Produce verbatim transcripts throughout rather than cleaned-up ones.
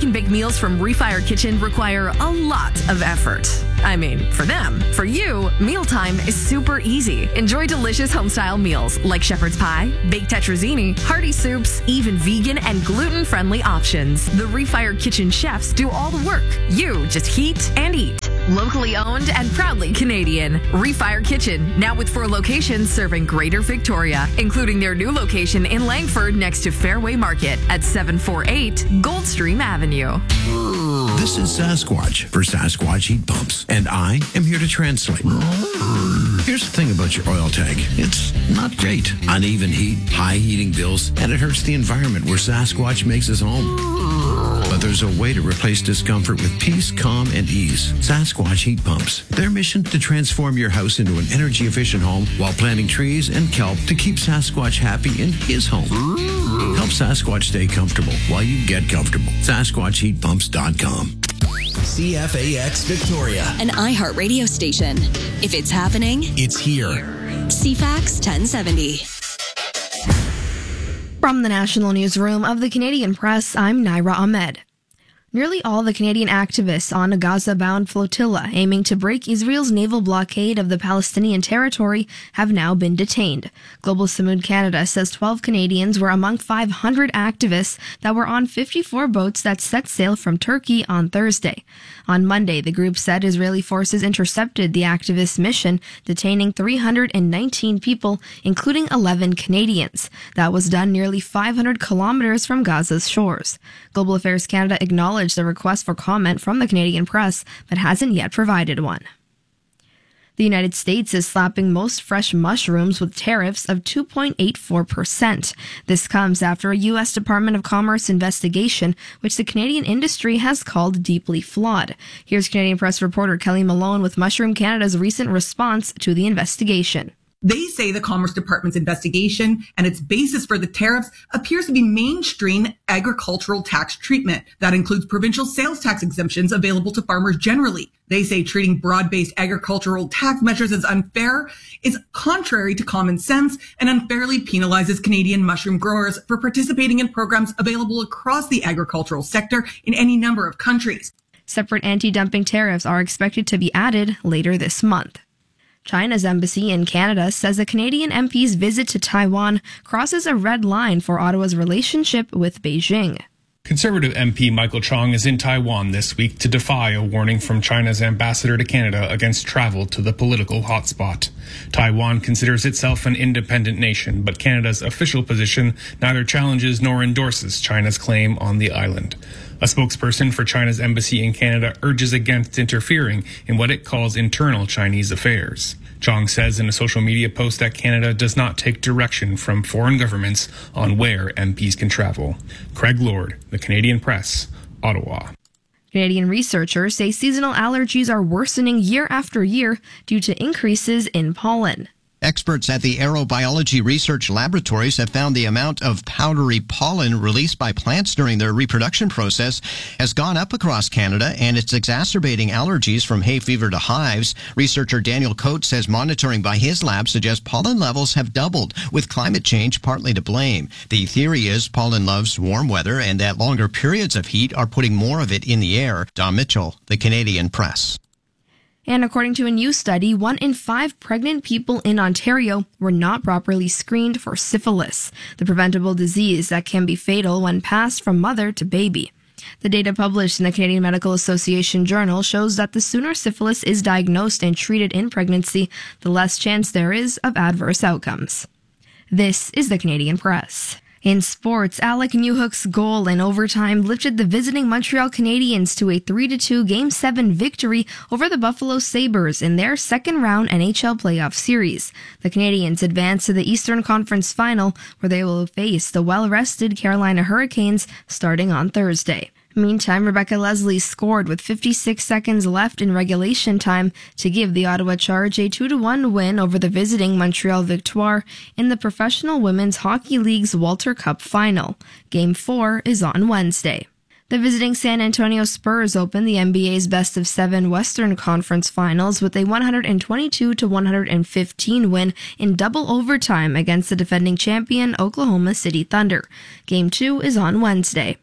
can-bake meals from Refire Kitchen require a lot of effort. I mean, for them. For you, mealtime is super easy. Enjoy delicious home-style meals like shepherd's pie, baked tetrazzini, hearty soups, even vegan and gluten-friendly options. The Refire Kitchen chefs do all the work. You just heat and eat. Locally owned and proudly Canadian. Refire Kitchen, now with four locations serving Greater Victoria, including their new location in Langford next to Fairway Market at seven forty-eight Goldstream Avenue. This is Sasquatch for Sasquatch Heat Pumps, and I am here to translate. Here's the thing about your oil tank. It's not great. Uneven heat, high heating bills, and it hurts the environment where Sasquatch makes his home. But there's a way to replace discomfort with peace, calm, and ease. Sasquatch Heat Pumps. Their mission to transform your house into an energy-efficient home while planting trees and kelp to keep Sasquatch happy in his home. Help Sasquatch stay comfortable while you get comfortable. Sasquatch Heat Pumps dot com. C F A X Victoria, an iHeart radio station. If it's happening, it's here. C FAX ten seventy. From the National Newsroom of the Canadian Press, I'm Naira Ahmed. Nearly all the Canadian activists on a Gaza-bound flotilla aiming to break Israel's naval blockade of the Palestinian territory have now been detained. Global Samud Canada says twelve Canadians were among five hundred activists that were on fifty-four boats that set sail from Turkey on Thursday. On Monday, the group said Israeli forces intercepted the activists' mission, detaining three hundred nineteen people, including eleven Canadians. That was done nearly five hundred kilometers from Gaza's shores. Global Affairs Canada acknowledged the request for comment from the Canadian press, but hasn't yet provided one. The United States is slapping most fresh mushrooms with tariffs of two point eight four percent. This comes after a U S Department of Commerce investigation, which the Canadian industry has called deeply flawed. Here's Canadian Press reporter Kelly Malone with Mushroom Canada's recent response to the investigation. They say the Commerce Department's investigation and its basis for the tariffs appears to be mainstream agricultural tax treatment that includes provincial sales tax exemptions available to farmers generally. They say treating broad-based agricultural tax measures as unfair is contrary to common sense and unfairly penalizes Canadian mushroom growers for participating in programs available across the agricultural sector in any number of countries. Separate anti-dumping tariffs are expected to be added later this month. China's embassy in Canada says a Canadian M P's visit to Taiwan crosses a red line for Ottawa's relationship with Beijing. Conservative M P Michael Chong is in Taiwan this week to defy a warning from China's ambassador to Canada against travel to the political hotspot. Taiwan considers itself an independent nation, but Canada's official position neither challenges nor endorses China's claim on the island. A spokesperson for China's embassy in Canada urges against interfering in what it calls internal Chinese affairs. Chong says in a social media post that Canada does not take direction from foreign governments on where M Ps can travel. Craig Lord, The Canadian Press, Ottawa. Canadian researchers say seasonal allergies are worsening year after year due to increases in pollen. Experts at the Aerobiology Research Laboratories have found the amount of powdery pollen released by plants during their reproduction process has gone up across Canada, and it's exacerbating allergies from hay fever to hives. Researcher Daniel Coates says monitoring by his lab suggests pollen levels have doubled, with climate change partly to blame. The theory is pollen loves warm weather and that longer periods of heat are putting more of it in the air. Don Mitchell, The Canadian Press. And according to a new study, one in five pregnant people in Ontario were not properly screened for syphilis, the preventable disease that can be fatal when passed from mother to baby. The data published in the Canadian Medical Association Journal shows that the sooner syphilis is diagnosed and treated in pregnancy, the less chance there is of adverse outcomes. This is the Canadian Press. In sports, Alec Newhook's goal in overtime lifted the visiting Montreal Canadiens to a three to two Game seven victory over the Buffalo Sabres in their second-round N H L playoff series. The Canadiens advance to the Eastern Conference Final, where they will face the well-rested Carolina Hurricanes starting on Thursday. Meantime, Rebecca Leslie scored with fifty-six seconds left in regulation time to give the Ottawa Charge a two to one win over the visiting Montreal Victoire in the Professional Women's Hockey League's Walter Cup Final. Game four is on Wednesday. The visiting San Antonio Spurs opened the N B A's best of seven Western Conference Finals with a one twenty-two to one fifteen win in double overtime against the defending champion Oklahoma City Thunder. Game two is on Wednesday.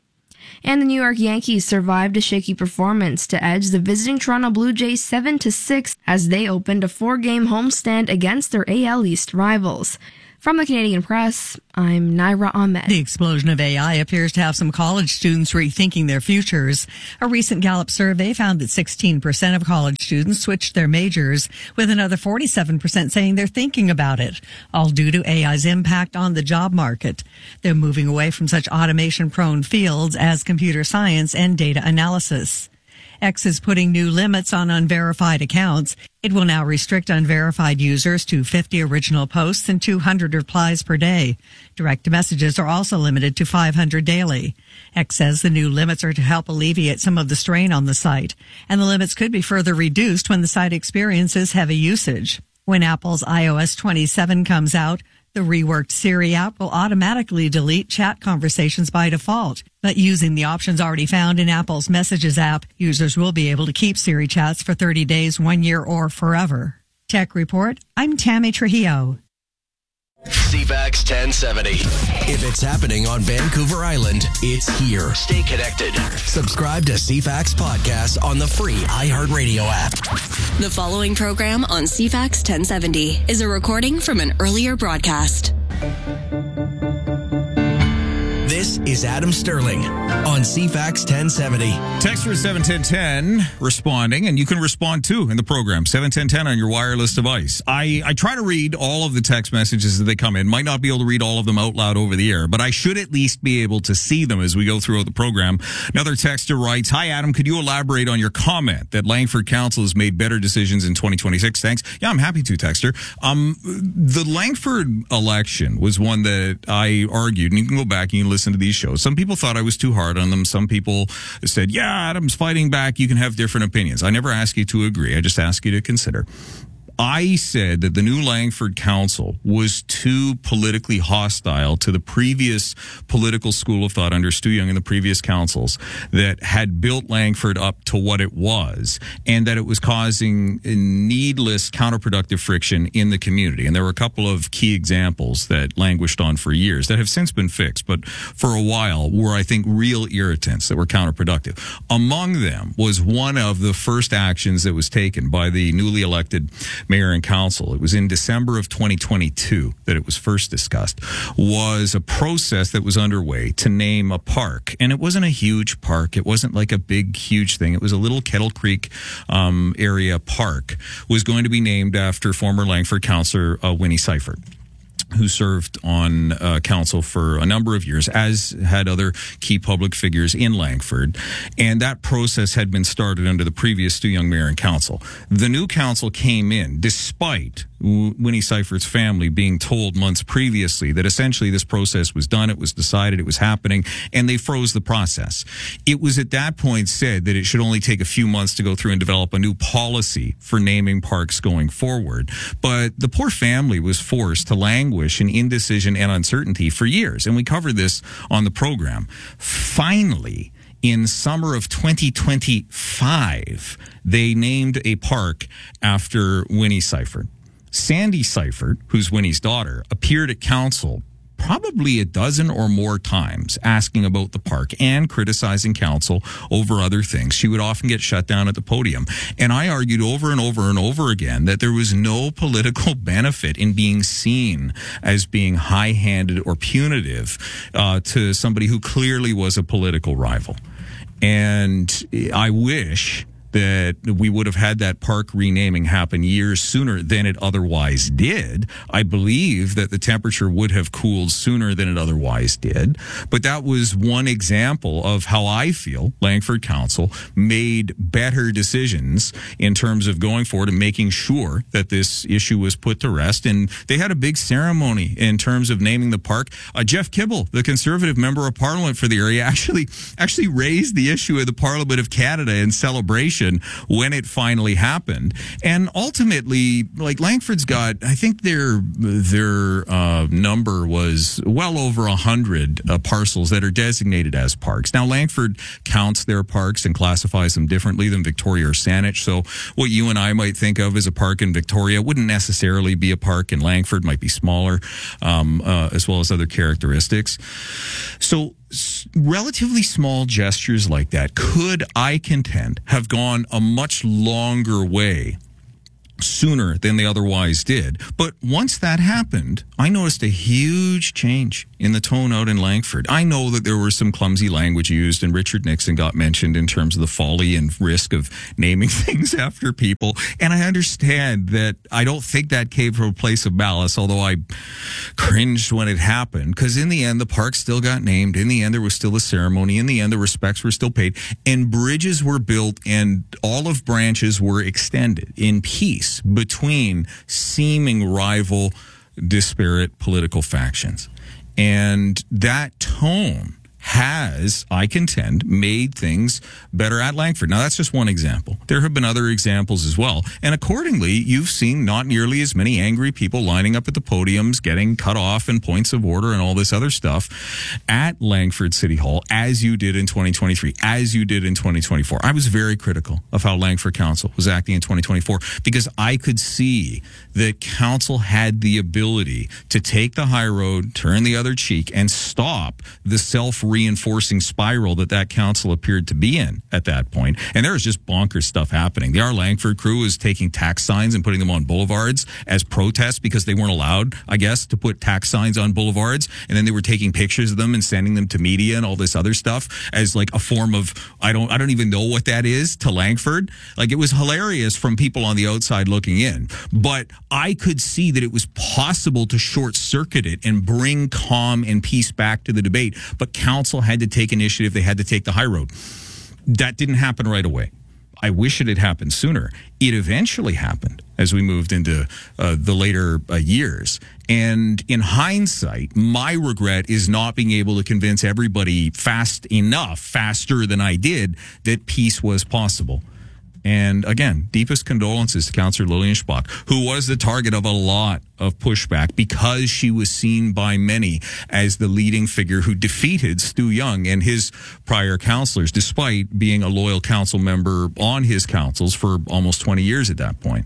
And the New York Yankees survived a shaky performance to edge the visiting Toronto Blue Jays seven to six as they opened a four-game homestand against their A L East rivals. From the Canadian Press, I'm Naira Ahmed. The explosion of A I appears to have some college students rethinking their futures. A recent Gallup survey found that sixteen percent of college students switched their majors, with another forty-seven percent saying they're thinking about it, all due to A I's impact on the job market. They're moving away from such automation-prone fields as computer science and data analysis. X is putting new limits on unverified accounts. It will now restrict unverified users to fifty original posts and two hundred replies per day. Direct messages are also limited to five hundred daily. X says the new limits are to help alleviate some of the strain on the site, and the limits could be further reduced when the site experiences heavy usage. When Apple's i O S twenty-seven comes out, the reworked Siri app will automatically delete chat conversations by default. But using the options already found in Apple's Messages app, users will be able to keep Siri chats for thirty days, one year, or forever. Tech Report, I'm Tammy Trujillo. C FAX ten seventy. If it's happening on Vancouver Island, it's here. Stay connected. Subscribe to C FAX Podcast on the free iHeartRadio app. The following program on C FAX ten seventy is a recording from an earlier broadcast. This is Adam Sterling on C FAX ten seventy. Texter seven ten ten responding, and you can respond too in the program. seven ten ten on your wireless device. I, I try to read all of the text messages as they come in. Might not be able to read all of them out loud over the air, but I should at least be able to see them as we go throughout the program. Another texter writes, "Hi Adam, could you elaborate on your comment that Langford Council has made better decisions in twenty twenty-six? Thanks." Yeah, I'm happy to, texter. Um, the Langford election was one that I argued, and you can go back and you can listen to these shows. Some people thought I was too hard on them. Some people said, yeah, Adam's fighting back. You can have different opinions. I never ask you to agree. I just ask you to consider. I said that the new Langford Council was too politically hostile to the previous political school of thought under Stu Young and the previous councils that had built Langford up to what it was, and that it was causing needless counterproductive friction in the community. And there were a couple of key examples that languished on for years that have since been fixed, but for a while were, I think, real irritants that were counterproductive. Among them was one of the first actions that was taken by the newly elected mayor and council. It was in December of twenty twenty-two that it was first discussed, was a process that was underway to name a park. And it wasn't a huge park. It wasn't like a big, huge thing. It was a little Kettle Creek um, area park, was going to be named after former Langford councillor uh, Winnie Seifert, who served on uh, council for a number of years, as had other key public figures in Langford. And that process had been started under the previous Stu Young mayor and council. The new council came in despite Winnie Seifert's family being told months previously that essentially this process was done, it was decided, it was happening, and they froze the process. It was at that point said that it should only take a few months to go through and develop a new policy for naming parks going forward. But the poor family was forced to languish in indecision and uncertainty for years, and we covered this on the program. Finally, in summer of twenty twenty-five, they named a park after Winnie Seifert. Sandy Seifert, who's Winnie's daughter, appeared at council probably a dozen or more times asking about the park and criticizing council over other things. She would often get shut down at the podium. And I argued over and over and over again that there was no political benefit in being seen as being high-handed or punitive uh, to somebody who clearly was a political rival. And I wish that we would have had that park renaming happen years sooner than it otherwise did. I believe that the temperature would have cooled sooner than it otherwise did. But that was one example of how I feel Langford Council made better decisions in terms of going forward and making sure that this issue was put to rest. And they had a big ceremony in terms of naming the park. Uh, Jeff Kibble, the Conservative Member of Parliament for the area, actually actually raised the issue of the Parliament of Canada in celebration when it finally happened. And ultimately, like, Langford's got, I think their their uh, number was well over a hundred uh, parcels that are designated as parks. Now, Langford counts their parks and classifies them differently than Victoria or Saanich. So what you and I might think of as a park in Victoria wouldn't necessarily be a park in Langford, might be smaller, um, uh, as well as other characteristics. So s- relatively small gestures like that could, I contend, have gone a much longer way sooner than they otherwise did. But once that happened, I noticed a huge change in the tone out in Langford. I know that there was some clumsy language used, and Richard Nixon got mentioned in terms of the folly and risk of naming things after people. And I understand that. I don't think that came from a place of malice, although I cringed when it happened, because in the end, the park still got named. In the end, there was still a ceremony. In the end, the respects were still paid, and bridges were built, and olive branches were extended in peace between seeming rival, disparate political factions. And that tone has, I contend, made things better at Langford. Now, that's just one example. There have been other examples as well. And accordingly, you've seen not nearly as many angry people lining up at the podiums, getting cut off and points of order and all this other stuff at Langford City Hall as you did in twenty twenty-three, as you did in twenty twenty-four. I was very critical of how Langford Council was acting in twenty twenty-four because I could see that council had the ability to take the high road, turn the other cheek, and stop the self reinforcing spiral that that council appeared to be in at that point. And there was just bonkers stuff happening. The Our Langford crew was taking tax signs and putting them on boulevards as protests because they weren't allowed, I guess, to put tax signs on boulevards. And then they were taking pictures of them and sending them to media and all this other stuff as like a form of, I don't, I don't even know what that is to Langford. Like, it was hilarious from people on the outside looking in. But I could see that it was possible to short circuit it and bring calm and peace back to the debate. But council had to take initiative. They had to take the high road. That didn't happen right away. I wish it had happened sooner. It eventually happened as we moved into uh, the later uh, years. And in hindsight, my regret is not being able to convince everybody fast enough, faster than I did, that peace was possible. And again, deepest condolences to Councillor Lillian Spock, who was the target of a lot of pushback because she was seen by many as the leading figure who defeated Stu Young and his prior councillors, despite being a loyal council member on his councils for almost twenty years at that point.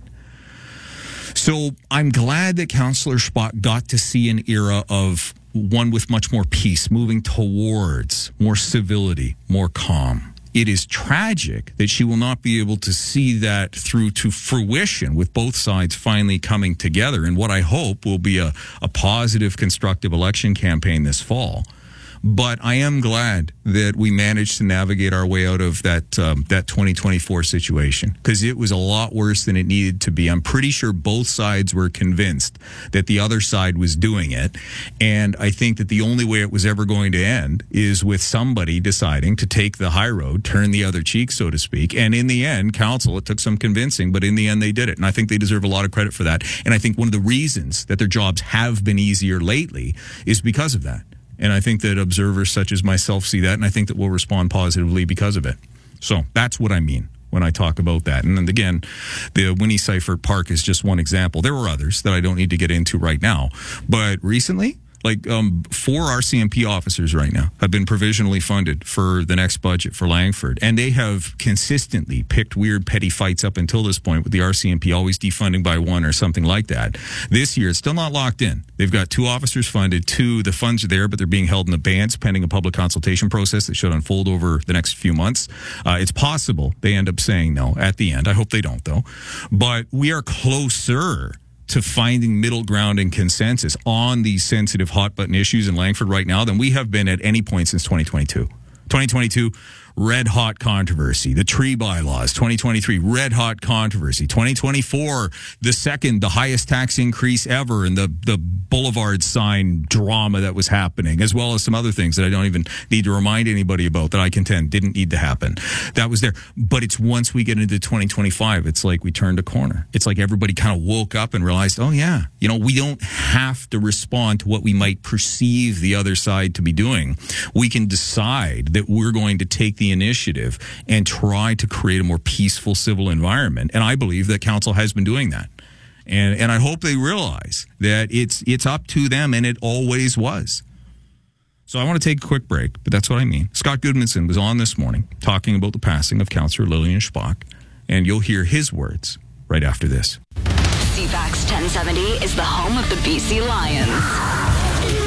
So I'm glad that Councillor Spock got to see an era of one with much more peace, moving towards more civility, more calm. It is tragic that she will not be able to see that through to fruition with both sides finally coming together in what I hope will be a, a positive, constructive election campaign this fall. But I am glad that we managed to navigate our way out of that um, that twenty twenty-four situation, because it was a lot worse than it needed to be. I'm pretty sure both sides were convinced that the other side was doing it. And I think that the only way it was ever going to end is with somebody deciding to take the high road, turn the other cheek, so to speak. And in the end, council, it took some convincing, but in the end, they did it. And I think they deserve a lot of credit for that. And I think one of the reasons that their jobs have been easier lately is because of that. And I think that observers such as myself see that, and I think that we'll respond positively because of it. So that's what I mean when I talk about that. And then again, the Winnie Seifert Park is just one example. There were others that I don't need to get into right now. But recently, like um, four R C M P officers right now have been provisionally funded for the next budget for Langford. And they have consistently picked weird petty fights up until this point with the R C M P always defunding by one or something like that. This year, it's still not locked in. They've got two officers funded. Two, the funds are there, but they're being held in abeyance pending a public consultation process that should unfold over the next few months. Uh, it's possible they end up saying no at the end. I hope they don't, though. But we are closer to finding middle ground and consensus on these sensitive hot button issues in Langford right now than we have been at any point since twenty twenty-two. twenty twenty-two, red hot controversy. The tree bylaws. twenty twenty-three, red hot controversy. twenty twenty-four, the second, the highest tax increase ever, and the, the boulevard sign drama that was happening, as well as some other things that I don't even need to remind anybody about that I contend didn't need to happen. That was there. But it's once we get into twenty twenty-five, it's like we turned a corner. It's like everybody kind of woke up and realized, oh yeah, you know, we don't have to respond to what we might perceive the other side to be doing. We can decide that we're going to take the initiative and try to create a more peaceful civil environment. And I believe that council has been doing that. And and I hope they realize that it's it's up to them, and it always was. So I want to take a quick break, but that's what I mean. Scott Goodmanson was on this morning talking about the passing of Councillor Lillian Spock, and you'll hear his words right after this. C FAX ten seventy is the home of the B C Lions.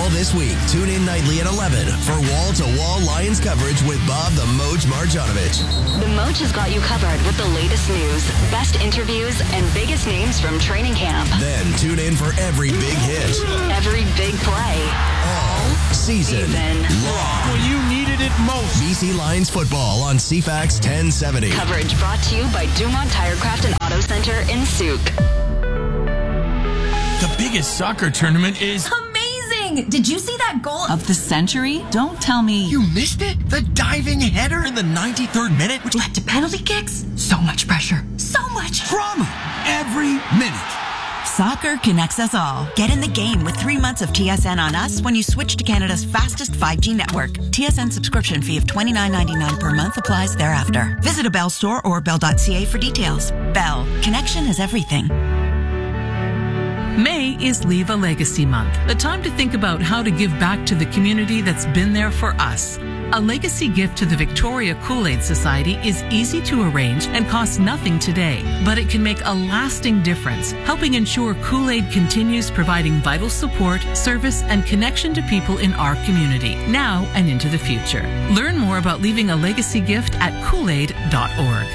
All this week, tune in nightly at eleven for wall-to-wall Lions coverage with Bob the Moj Marjanovic. The Moj has got you covered with the latest news, best interviews, and biggest names from training camp. Then tune in for every big hit. Every big play. All season, season long. Well, you needed it most. B C Lions football on C FAX ten seventy. Coverage brought to you by Dumont Tirecraft and Auto Center in Souk. The biggest soccer tournament is amazing. Did you see that goal of the century? Don't tell me you missed it. The diving header in the ninety-third minute, which led to penalty kicks. So much pressure. So much drama every minute. Soccer connects us all. Get in the game with three months of T S N on us when you switch to Canada's fastest five G network. T S N subscription fee of twenty-nine ninety-nine per month applies thereafter. Visit a Bell store or bell dot c a for details. Bell. Connection is everything. May is Leave a Legacy Month, a time to think about how to give back to the community that's been there for us. A legacy gift to the Victoria Kool-Aid Society is easy to arrange and costs nothing today, but it can make a lasting difference, helping ensure Kool-Aid continues providing vital support, service, and connection to people in our community, now and into the future. Learn more about leaving a legacy gift at kool aid dot org.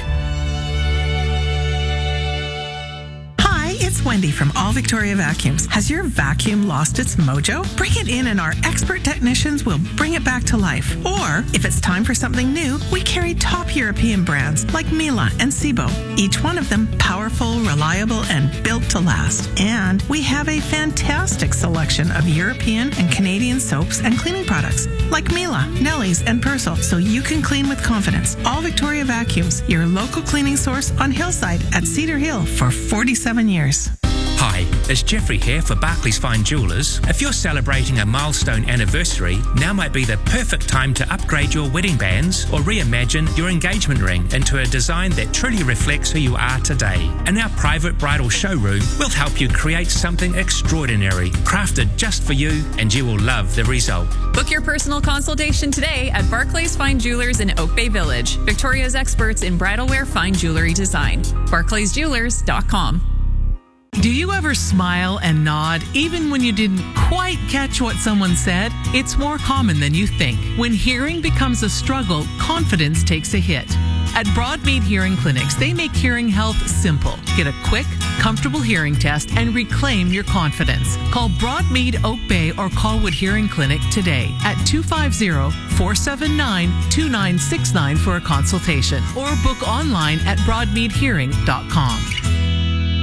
It's Wendy from All Victoria Vacuums. Has your vacuum lost its mojo? Bring it in and our expert technicians will bring it back to life. Or, if it's time for something new, we carry top European brands like Miele and Sebo. Each one of them powerful, reliable, and built to last. And we have a fantastic selection of European and Canadian soaps and cleaning products like Miele, Nelly's, and Persil, so you can clean with confidence. All Victoria Vacuums, your local cleaning source on Hillside at Cedar Hill for forty-seven years. Hi, it's Jeffrey here for Barclays Fine Jewellers. If you're celebrating a milestone anniversary, now might be the perfect time to upgrade your wedding bands or reimagine your engagement ring into a design that truly reflects who you are today. In our private bridal showroom, we'll help you create something extraordinary, crafted just for you, and you will love the result. Book your personal consultation today at Barclays Fine Jewellers in Oak Bay Village, Victoria's experts in bridal wear fine jewelry design. barclays jewelers dot com. Do you ever smile and nod even when you didn't quite catch what someone said? It's more common than you think. When hearing becomes a struggle, confidence takes a hit. At Broadmead Hearing Clinics, they make hearing health simple. Get a quick, comfortable hearing test and reclaim your confidence. Call Broadmead Oak Bay or Colwood Hearing Clinic today at two five zero, four seven nine, two nine six nine for a consultation or book online at broadmead hearing dot com.